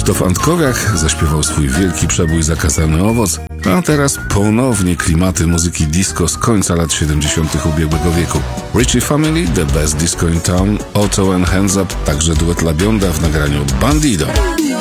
Krzysztof Antkowiak zaśpiewał swój wielki przebój Zakazany owoc, a teraz ponownie klimaty muzyki disco z końca lat 70. ubiegłego wieku. Richie Family, The Best Disco in Town, Otto and Hands Up, także duet La Bionda w nagraniu Bandido.